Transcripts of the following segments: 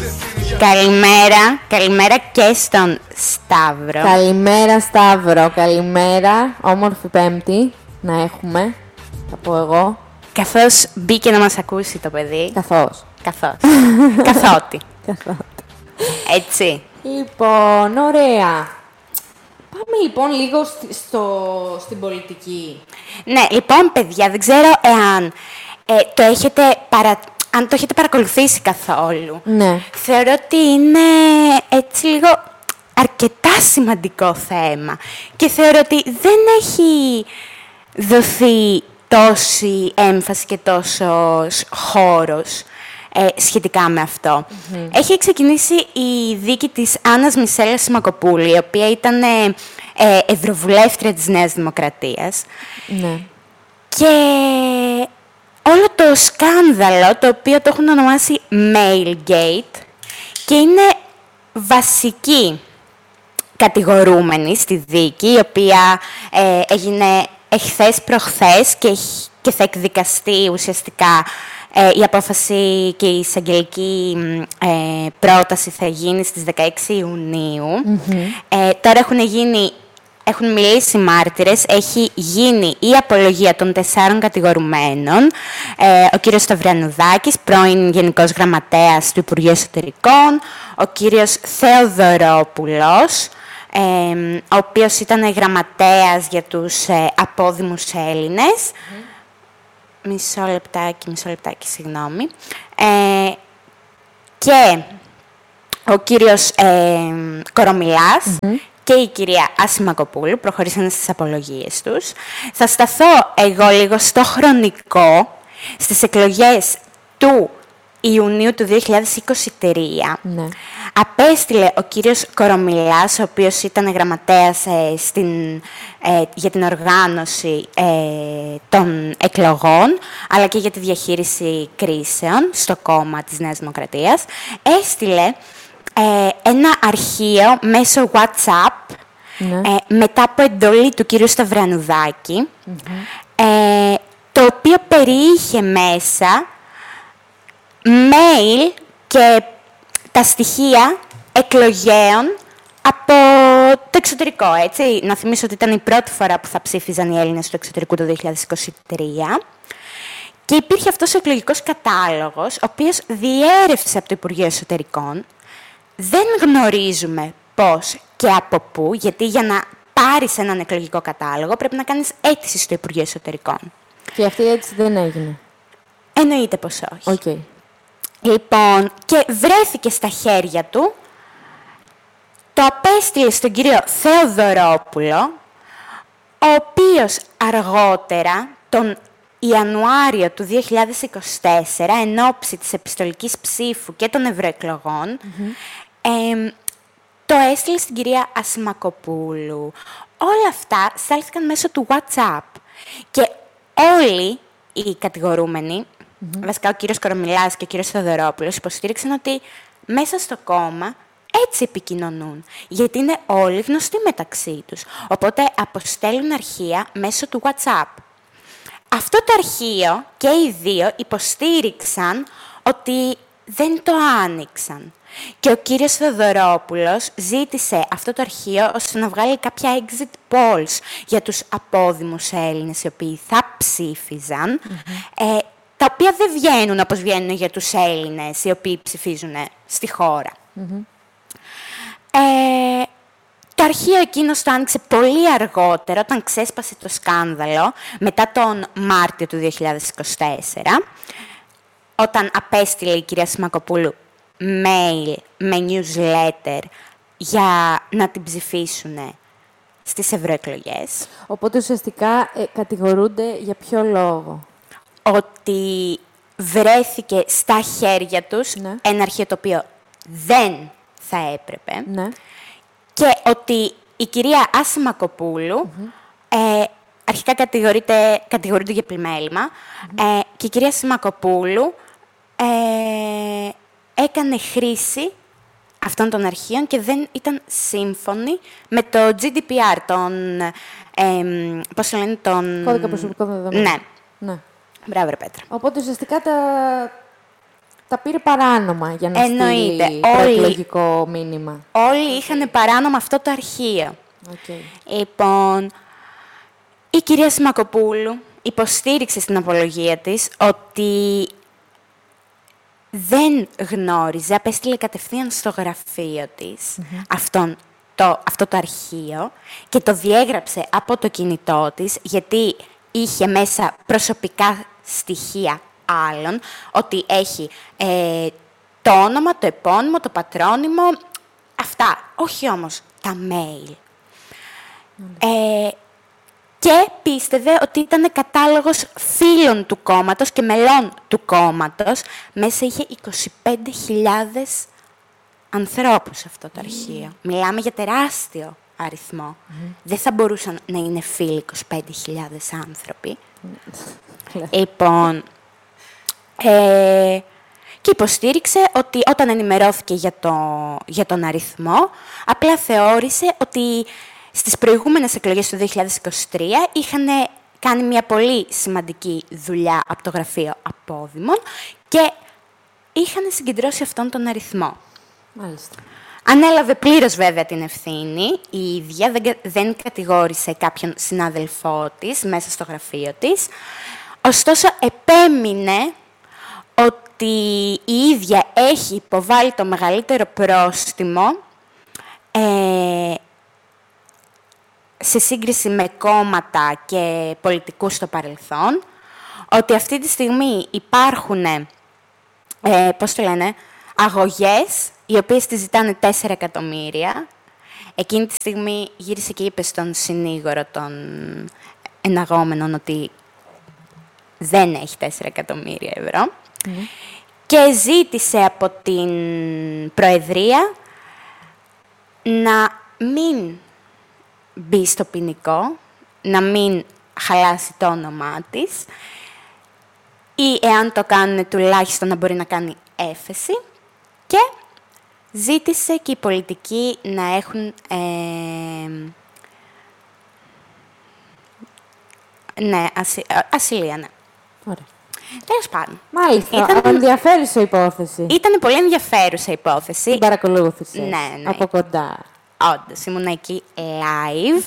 Καλημέρα και στον Σταύρο. Καλημέρα Σταύρο, καλημέρα. Όμορφη Πέμπτη να έχουμε, θα πω εγώ. Καθώς μπήκε να μας ακούσει το παιδί. Καθώς. Καθότι. Έτσι. Λοιπόν, ωραία. Πάμε λοιπόν λίγο στην πολιτική. Ναι, λοιπόν παιδιά, δεν ξέρω εάν αν το έχετε παρακολουθήσει καθόλου. Ναι. Θεωρώ ότι είναι έτσι λίγο αρκετά σημαντικό θέμα και θεωρώ ότι δεν έχει δοθεί τόση έμφαση και τόσος χώρος σχετικά με αυτό. Mm-hmm. Έχει ξεκινήσει η δίκη της Άννας Μισέλας Σιμακοπούλου, η οποία ήταν ευρωβουλεύτρια της Νέας Δημοκρατίας. Ναι. Και όλο το σκάνδαλο, το οποίο το έχουν ονομάσει Mailgate, και είναι βασική κατηγορούμενη στη δίκη, η οποία έγινε εχθές προχθές και θα εκδικαστεί ουσιαστικά η απόφαση και η εισαγγελική πρόταση θα γίνει στις 16 Ιουνίου. Mm-hmm. Τώρα έχουν μιλήσει μάρτυρες, έχει γίνει η απολογία των 4 κατηγορουμένων. Ο κύριος Σταυρανουδάκης, πρώην Γενικός Γραμματέας του Υπουργείου Εσωτερικών, ο κύριος Θεοδωρόπουλος, ο οποίος ήταν γραμματέας για τους απόδημους Έλληνες. Mm-hmm. Μισό λεπτάκι, συγγνώμη. Και ο κύριος Κορομιλάς, mm-hmm, και η κυρία Ασημακοπούλου προχωρήσαν στις απολογίες τους. Θα σταθώ εγώ λίγο στο χρονικό, στις εκλογές του Ιουνίου του 2023. Ναι. Απέστειλε ο κύριος Κορομιλάς, ο οποίος ήταν γραμματέας για την οργάνωση των εκλογών, αλλά και για τη διαχείριση κρίσεων στο κόμμα της Νέας Δημοκρατίας, έστειλε ένα αρχείο μέσω WhatsApp, ναι, μετά από εντολή του κύριου Σταυρανουδάκη, mm-hmm, το οποίο περιείχε μέσα mail και τα στοιχεία εκλογέων από το εξωτερικό, έτσι. Να θυμίσω ότι ήταν η πρώτη φορά που θα ψήφιζαν οι Έλληνες στο εξωτερικό το 2023. Και υπήρχε αυτός ο εκλογικός κατάλογος, ο οποίος διέρευσε από το Υπουργείο Εσωτερικών. Δεν γνωρίζουμε πώς και από πού, γιατί για να πάρεις έναν εκλογικό κατάλογο πρέπει να κάνεις αίτηση στο Υπουργείο Εσωτερικών. Και αυτή η αίτηση δεν έγινε. Εννοείται πως όχι. Okay. Λοιπόν, και βρέθηκε στα χέρια του, το απέστειλε στον κύριο Θεοδωρόπουλο, ο οποίος αργότερα, τον Ιανουάριο του 2024, εν ώψη της επιστολικής ψήφου και των ευρωεκλογών, mm-hmm, το έστειλε στην κυρία Ασημακοπούλου. Όλα αυτά στάλθηκαν μέσω του WhatsApp. Και όλοι οι κατηγορούμενοι, mm-hmm, βασικά ο κύριος Κορομιλάς και ο κύριος Θεοδωρόπουλος, υποστήριξαν ότι μέσα στο κόμμα έτσι επικοινωνούν, γιατί είναι όλοι γνωστοί μεταξύ τους. Οπότε αποστέλνουν αρχεία μέσω του WhatsApp. Αυτό το αρχείο και οι δύο υποστήριξαν ότι δεν το άνοιξαν. Και ο κύριος Θεοδωρόπουλος ζήτησε αυτό το αρχείο ώστε να βγάλει κάποια exit polls για τους απόδημους Έλληνες οι οποίοι θα ψήφιζαν, mm-hmm, τα οποία δεν βγαίνουν όπως βγαίνουν για τους Έλληνες οι οποίοι ψηφίζουν στη χώρα. Mm-hmm. Το αρχείο εκείνος το άνοιξε πολύ αργότερα, όταν ξέσπασε το σκάνδαλο, μετά τον Μάρτιο του 2024, όταν απέστειλε η κυρία Σιμακοπούλου mail με newsletter για να την ψηφίσουν στις ευρωεκλογές. Οπότε ουσιαστικά κατηγορούνται για ποιο λόγο? Ότι βρέθηκε στα χέρια τους, ναι, ένα αρχείο το οποίο δεν θα έπρεπε, ναι, και ότι η κυρία Ασημακοπούλου, mm-hmm, αρχικά κατηγορούνται για πλημέλημα, mm-hmm, και η κυρία Ασημακοπούλου έκανε χρήση αυτών των αρχείων και δεν ήταν σύμφωνη με το GDPR, πώς λένε, τον... Κώδικα προσωπικών δεδομένων. Ναι. Ναι. Μπράβο, ρε Πέτρα. Οπότε ουσιαστικά τα πήρε παράνομα για να στείλει προεκλογικό μήνυμα. Όλοι είχαν παράνομα αυτό το αρχείο. Okay. Λοιπόν, η κυρία Σιμακοπούλου υποστήριξε στην απολογία της ότι δεν γνώριζε, απέστειλε κατευθείαν στο γραφείο της αυτό το αρχείο και το διέγραψε από το κινητό της, γιατί είχε μέσα προσωπικά στοιχεία άλλων, ότι έχει το όνομα, το επώνυμο, το πατρόνυμο, αυτά. Όχι όμως τα mail. Και πίστευε ότι ήταν κατάλογος φίλων του κόμματος και μελών του κόμματος. Μέσα είχε 25.000 ανθρώπους αυτό το αρχείο. Μιλάμε για τεράστιο αριθμό. Δεν θα μπορούσαν να είναι φίλοι 25.000 άνθρωποι. Λοιπόν, και υποστήριξε ότι όταν ενημερώθηκε για τον αριθμό, απλά θεώρησε ότι στις προηγούμενες εκλογές του 2023 είχαν κάνει μια πολύ σημαντική δουλειά από το Γραφείο Απόδημων και είχαν συγκεντρώσει αυτόν τον αριθμό. Μάλιστα. Ανέλαβε πλήρως βέβαια την ευθύνη, η ίδια δεν κατηγόρησε κάποιον συνάδελφό της μέσα στο γραφείο της, ωστόσο επέμεινε ότι η ίδια έχει υποβάλει το μεγαλύτερο πρόστιμο σε σύγκριση με κόμματα και πολιτικούς στο παρελθόν, ότι αυτή τη στιγμή υπάρχουν, αγωγές, οι οποίες τη ζητάνε 4 εκατομμύρια. Εκείνη τη στιγμή γύρισε και είπε στον συνήγορο των εναγόμενων ότι δεν έχει 4 εκατομμύρια ευρώ. Και ζήτησε από την Προεδρία να μην μπει στο ποινικό, να μην χαλάσει το όνομά της ή εάν το κάνουν τουλάχιστον να μπορεί να κάνει έφεση, και ζήτησε και οι πολιτικοί να έχουν ασυλία, ναι. Ωραία. Τέλος πάντων. Μάλιστα, ενδιαφέρουσα υπόθεση. Ήταν πολύ ενδιαφέρουσα υπόθεση. Την παρακολούθησες ναι. Από κοντά. Όντως, ήμουν εκεί live.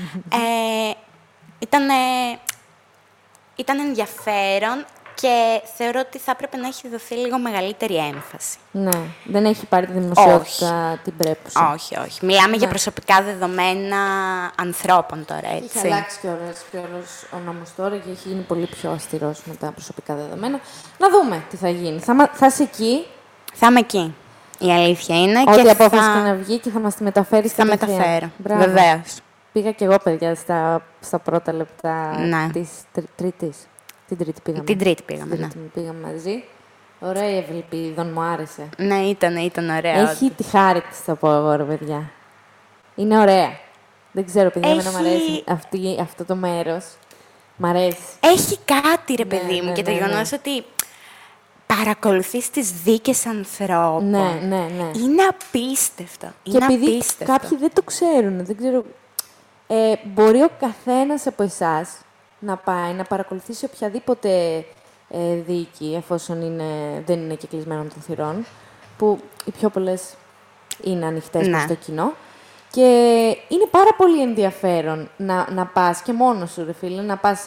Ήταν ενδιαφέρον και θεωρώ ότι θα έπρεπε να έχει δοθεί λίγο μεγαλύτερη έμφαση. Ναι, δεν έχει πάρει τη δημοσιότητα την πρέπουσα. Όχι. Μιλάμε για προσωπικά δεδομένα ανθρώπων τώρα, έτσι. Έχει αλλάξει και ο νόμος τώρα και έχει γίνει πολύ πιο αυστηρός με τα προσωπικά δεδομένα. Να δούμε τι θα γίνει. Θα είσαι εκεί. Θα είμαι εκεί. Η αλήθεια είναι. Ό,τι απόφαση και να βγει και θα μας τη μεταφέρεις. Θα μεταφέρω. Βεβαίως. Πήγα και εγώ, παιδιά, στα πρώτα λεπτά της Τρίτης. Την Τρίτη πήγαμε. Πήγαμε μαζί. Ωραία η Ευλυπίδων, μου άρεσε. Ναι, ήταν ωραία. Έχει τη χάρη της, θα πω εγώ, ρε παιδιά. Είναι ωραία. Δεν ξέρω, παιδιά, εμένα μου αρέσει αυτό το μέρος. Μ' αρέσει. Έχει κάτι, ρε παιδί μου, και το γεγονός ότι παρακολουθείς τις δίκες ανθρώπων. Ναι. Είναι απίστευτο. Και επειδή κάποιοι δεν το ξέρουν, δεν ξέρω. Μπορεί ο καθένας από εσάς να πάει να παρακολουθήσει οποιαδήποτε δίκη, εφόσον δεν είναι και κλεισμένο των θυρών, που οι πιο πολλές είναι ανοιχτές προς το κοινό. Και είναι πάρα πολύ ενδιαφέρον να πας και μόνος σου, ρε φίλε, να πας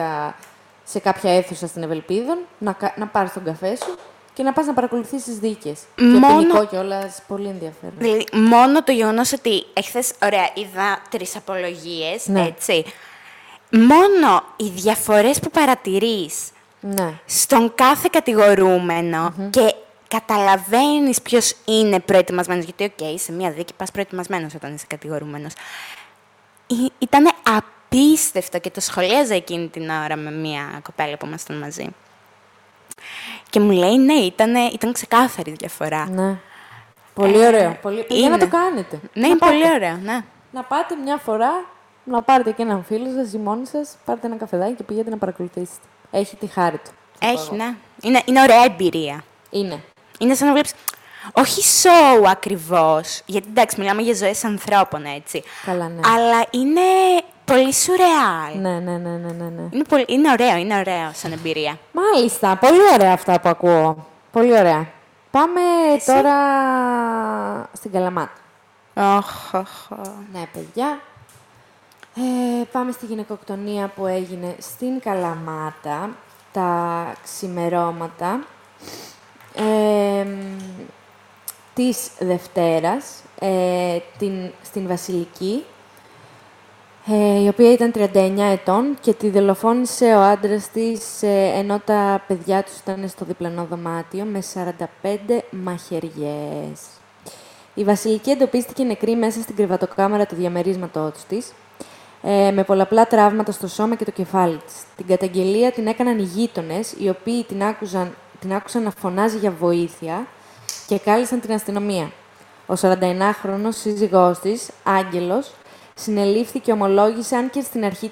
σε κάποια αίθουσα στην Ευελπίδων, να πάρεις τον καφέ σου και να πας να παρακολουθήσεις δίκες. Και ποινικό κιόλας, πολύ ενδιαφέρον. Δηλαδή, μόνο το γεγονός ότι εχθές, ωραία, είδα 3 απολογίες, έτσι. Μόνο οι διαφορές που παρατηρείς στον κάθε κατηγορούμενο και καταλαβαίνεις ποιος είναι προετοιμασμένος. Γιατί, σε μία δίκη πας προετοιμασμένος όταν είσαι κατηγορούμενος. Ήτανε απίστευτο και το σχολίαζα εκείνη την ώρα με μία κοπέλα που ήμασταν μαζί. Και μου λέει, ναι, ήταν ξεκάθαρη διαφορά. Ναι. Πολύ ωραίο. Για να το κάνετε. Ναι, είναι πολύ ωραίο, ναι. Να πάτε μια φορά, να πάρετε και έναν φίλο σας ή μόνοι σας, πάρτε ένα καφεδάκι και πηγαίνετε να παρακολουθήσετε. Έχει τη χάρη του. Έχει, ναι. Είναι ωραία εμπειρία. Είναι σαν να βλέπεις, όχι show ακριβώς, γιατί εντάξει, μιλάμε για ζωές ανθρώπων, έτσι. Καλά, ναι. Αλλά είναι πολύ σουρεάλ. Ναι. Είναι ωραίο σαν εμπειρία. Μάλιστα, πολύ ωραία αυτά που ακούω. Πολύ ωραία. Πάμε τώρα στην Καλαμάτα. Ναι, παιδιά. Πάμε στη γυναικοκτονία που έγινε στην Καλαμάτα τα ξημερώματα της Δευτέρας, στην Βασιλική, η οποία ήταν 39 ετών και τη δολοφόνησε ο άντρας της, ενώ τα παιδιά τους ήταν στο διπλανό δωμάτιο, με 45 μαχαιριές. Η Βασιλική εντοπίστηκε νεκρή μέσα στην κρεβατοκάμαρα του διαμερίσματός της, με πολλαπλά τραύματα στο σώμα και το κεφάλι της. Την καταγγελία την έκαναν οι γείτονες, οι οποίοι την άκουσαν να φωνάζει για βοήθεια και κάλεσαν την αστυνομία. Ο 41χρονος σύζυγός της, Άγγελος, συνελήφθη και ομολόγησε, αν και στην αρχή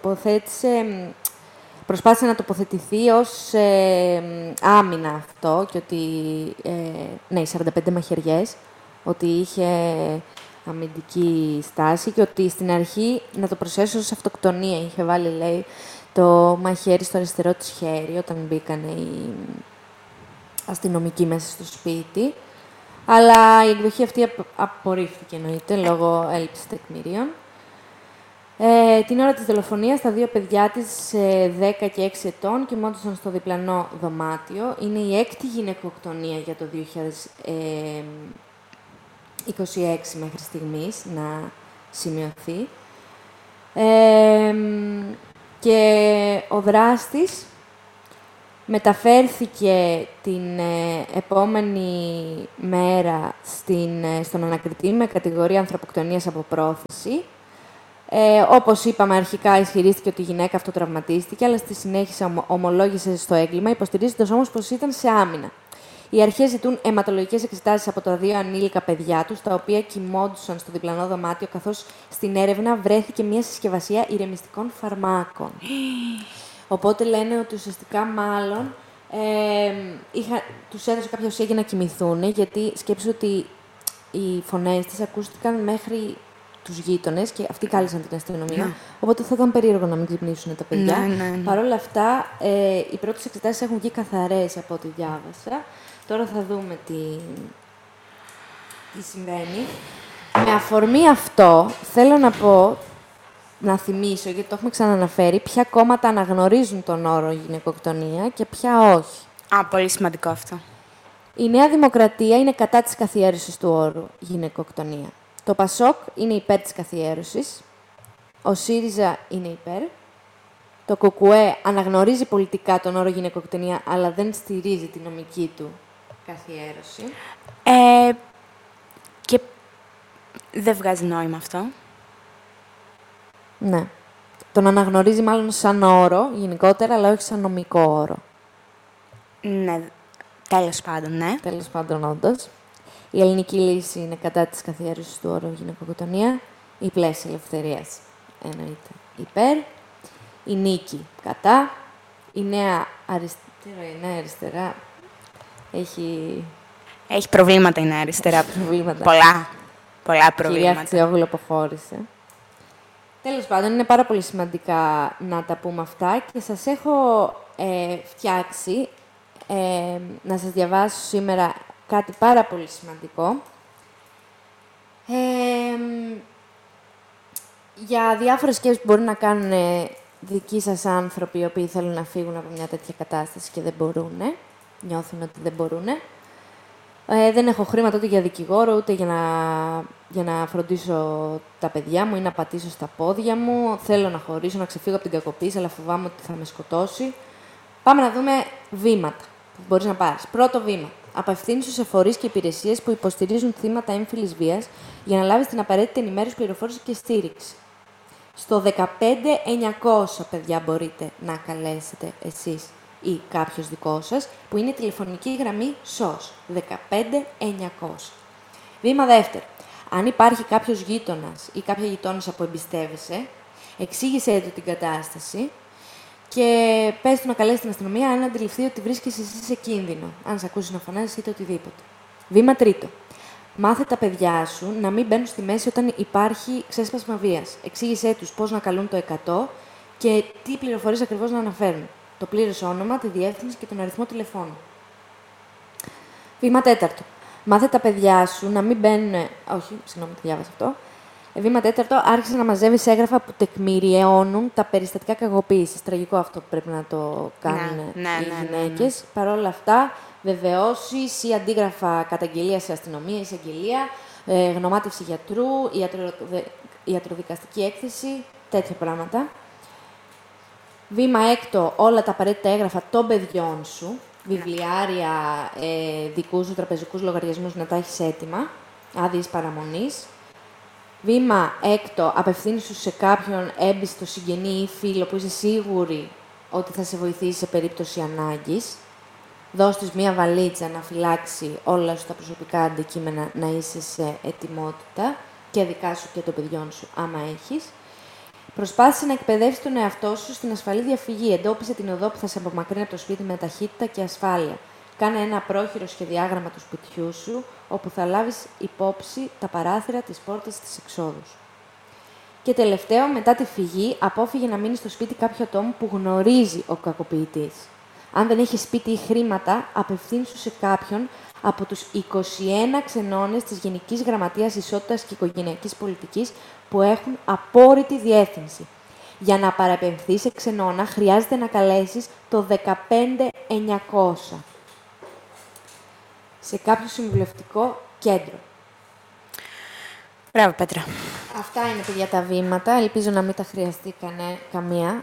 προσπάθησε να τοποθετηθεί ως άμυνα αυτό, και ότι, ναι, οι 45 μαχαιριές, ότι είχε αμυντική στάση και ότι στην αρχή, να το προσθέσω, ως αυτοκτονία. Είχε βάλει, λέει, το μαχαίρι στο αριστερό της χέρι όταν μπήκαν οι αστυνομικοί μέσα στο σπίτι. Αλλά η εκδοχή αυτή απορρίφθηκε, εννοείται, λόγω έλλειψης τεκμηρίων. Την ώρα της δολοφονίας, τα δύο παιδιά της, 10 και 6 ετών, κοιμόντουσαν στο διπλανό δωμάτιο. Είναι η έκτη γυναικοκτονία για το 2026 μέχρι στιγμής να σημειωθεί. Και ο δράστης μεταφέρθηκε την επόμενη μέρα στον ανακριτή με κατηγορία ανθρωποκτονίας από πρόθεση. Όπως είπαμε, αρχικά ισχυρίστηκε ότι η γυναίκα αυτοτραυματίστηκε, αλλά στη συνέχεια ομολόγησε στο έγκλημα, υποστηρίζοντας όμως πως ήταν σε άμυνα. Οι αρχές ζητούν αιματολογικές εξετάσεις από τα δύο ανήλικα παιδιά τους, τα οποία κοιμόντουσαν στο διπλανό δωμάτιο, καθώς στην έρευνα βρέθηκε μια συσκευασία ηρεμιστικών φαρμάκων. Οπότε λένε ότι ουσιαστικά μάλλον τους έδωσε κάποια ουσία για να κοιμηθούν, γιατί σκέψου ότι οι φωνές της ακούστηκαν μέχρι τους γείτονες και αυτοί κάλεσαν την αστυνομία. Ναι. Οπότε θα ήταν περίεργο να μην ξυπνήσουν τα παιδιά. Ναι. Παρ' όλα αυτά, οι πρώτες εξετάσεις έχουν βγει καθαρές από ό,τι διάβασα. Τώρα θα δούμε τι συμβαίνει. Με αφορμή αυτό, θέλω να θυμίσω, γιατί το έχουμε ξαναναφέρει, ποια κόμματα αναγνωρίζουν τον όρο γυναικοκτονία και ποια όχι. Πολύ σημαντικό αυτό. Η Νέα Δημοκρατία είναι κατά της καθιέρωσης του όρου γυναικοκτονία. Το ΠΑΣΟΚ είναι υπέρ της καθιέρωσης. Ο ΣΥΡΙΖΑ είναι υπέρ. Το ΚΚΕ αναγνωρίζει πολιτικά τον όρο γυναικοκτονία, αλλά δεν στηρίζει τη νομική του καθιέρωση. Και δεν βγάζει νόημα αυτό. Ναι. Τον αναγνωρίζει μάλλον σαν όρο γενικότερα, αλλά όχι σαν νομικό όρο. Ναι. Τέλος πάντων, ναι. Τέλος πάντων, όντως. Η ελληνική λύση είναι κατά της καθιέρωσης του όρου γυναικοκτονία. Η Πλαίσια Ελευθερίας εννοείται υπέρ. Η Νίκη κατά. Η Νέα Αριστερά έχει προβλήματα η Νέα Αριστερά. Πολλά προβλήματα. Κυρία Αξιόγλου αποχώρησε. Τέλος πάντων, είναι πάρα πολύ σημαντικά να τα πούμε αυτά και σας έχω φτιάξει να σας διαβάσω σήμερα κάτι πάρα πολύ σημαντικό. Για διάφορες σκέψεις που μπορεί να κάνουν δικοί σας άνθρωποι οι οποίοι θέλουν να φύγουν από μια τέτοια κατάσταση και δεν μπορούν, νιώθουν ότι δεν μπορούν. Δεν έχω χρήματα ούτε για δικηγόρο, ούτε για να φροντίσω τα παιδιά μου ή να πατήσω στα πόδια μου. Θέλω να χωρίσω, να ξεφύγω από την κακοποίηση, αλλά φοβάμαι ότι θα με σκοτώσει. Πάμε να δούμε βήματα που μπορείς να πάρεις. Πρώτο βήμα. Απευθύνσου σε φορείς και υπηρεσίες που υποστηρίζουν θύματα έμφυλης βίας για να λάβεις την απαραίτητη ενημέρωση, πληροφόρηση και στήριξη. Στο 15900, παιδιά, μπορείτε να καλέσετε εσείς ή κάποιος δικό σας, που είναι η τηλεφωνική γραμμή SOS 15900. Βήμα δεύτερο. Αν υπάρχει κάποιος γείτονας ή κάποια γειτόνισσα που εμπιστεύεσαι, εξήγησέ του την κατάσταση και πες του να καλέσει την αστυνομία αν αντιληφθεί ότι βρίσκεσαι εσύ σε κίνδυνο. Αν σε ακούσει να φωνάζεις είτε οτιδήποτε. Βήμα τρίτο. Μάθε τα παιδιά σου να μην μπαίνουν στη μέση όταν υπάρχει ξέσπασμα βίας. Εξήγησέ τους πώς να καλούν το 100 και τι πληροφορίες ακριβώς να αναφέρουν. Το πλήρες όνομα, τη διεύθυνση και τον αριθμό τηλεφώνου. Βήμα 4. Μάθε τα παιδιά σου να μην μπαίνουν. Όχι, συγγνώμη, το διάβασα αυτό. Βήμα 4. Άρχισε να μαζεύει έγγραφα που τεκμηριώνουν τα περιστατικά κακοποίησης. Τραγικό αυτό που πρέπει να το κάνουν οι γυναίκες. Παρ' όλα αυτά, βεβαιώσεις ή αντίγραφα καταγγελία σε αστυνομία, εισαγγελία, γνωμάτευση γιατρού, ιατροδικαστική έκθεση, τέτοια πράγματα. Βήμα 6. Όλα τα απαραίτητα έγγραφα των παιδιών σου. Βιβλιάρια, δικούς σου τραπεζικούς λογαριασμούς να τα έχεις έτοιμα, άδειες παραμονής. Βήμα 6. Απευθύνσου σε κάποιον έμπιστο συγγενή ή φίλο που είσαι σίγουρη ότι θα σε βοηθήσει σε περίπτωση ανάγκης. Δώσ' τους μία βαλίτσα να φυλάξει όλα σου τα προσωπικά αντικείμενα, να είσαι σε ετοιμότητα και δικά σου και των παιδιών σου, άμα έχεις. Προσπάθησε να εκπαιδεύσει τον εαυτό σου στην ασφαλή διαφυγή. Εντόπισε την οδό που θα σε απομακρύνει από το σπίτι με ταχύτητα και ασφάλεια. Κάνε ένα πρόχειρο σχεδιάγραμμα του σπιτιού σου, όπου θα λάβεις υπόψη τα παράθυρα, τις πόρτες, τις εξόδους. Και τελευταίο, μετά τη φυγή, απόφυγε να μείνει στο σπίτι κάποιο ατόμο που γνωρίζει ο κακοποιητής. Αν δεν έχει σπίτι ή χρήματα, απευθύνσου σε κάποιον από τους 21 ξενώνες της Γενικής Γραμματείας Ισότητας και Οικογενειακής Πολιτικής που έχουν απόρριτη διεύθυνση. Για να παραπεμφθείς σε ξενώνα, χρειάζεται να καλέσεις το 15900 σε κάποιο συμβουλευτικό κέντρο. Μπράβο, Πέτρα. Αυτά είναι, παιδιά, τα βήματα. Ελπίζω να μην τα χρειαστεί καμία.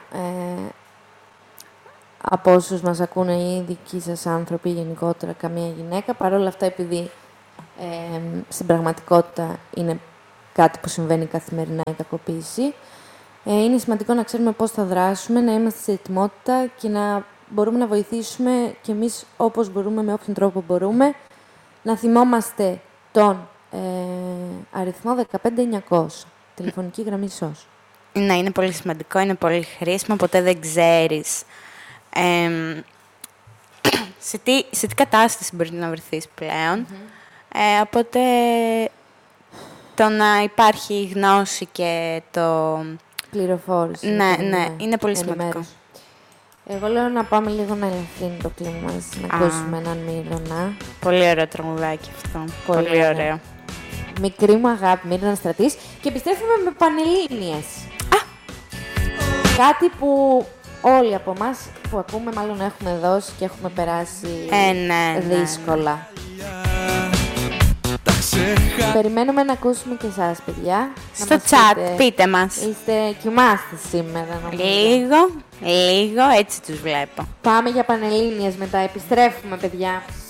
Από όσους μας ακούνε οι δικοί σας άνθρωποι, γενικότερα καμία γυναίκα. Παρ' όλα αυτά, επειδή στην πραγματικότητα είναι κάτι που συμβαίνει καθημερινά η κακοποίηση, είναι σημαντικό να ξέρουμε πώς θα δράσουμε, να είμαστε σε ετοιμότητα και να μπορούμε να βοηθήσουμε κι εμείς όπως μπορούμε, με όποιον τρόπο μπορούμε, να θυμόμαστε τον αριθμό 15900, τηλεφωνική γραμμή ΣΟΣ. Ναι, είναι πολύ σημαντικό, είναι πολύ χρήσιμο, ποτέ δεν ξέρεις σε τι κατάσταση μπορεί να βρεθείς πλέον. Οπότε το να υπάρχει γνώση και το... Πληροφόρηση. Ναι, είναι πολύ σημαντικό. Εγώ λέω να πάμε λίγο να ελαφρύνει το κλίμα μας, να ακούσουμε έναν Μύρονα. Πολύ ωραίο τραγουδάκι αυτό. Πολύ ωραίο. Μικρή μου αγάπη, Μύρονα Στρατής. Και επιστρέφουμε με Πανελλήνιες. Κάτι που όλοι από εμάς που ακούμε μάλλον έχουμε δώσει και έχουμε περάσει δύσκολα. Περιμένουμε να ακούσουμε και εσάς, παιδιά. Στο chat, πείτε μας. Κοιμάστε σήμερα, νομίζω. Λίγο, έτσι τους βλέπω. Πάμε για Πανελλήνιες μετά. Επιστρέφουμε, παιδιά.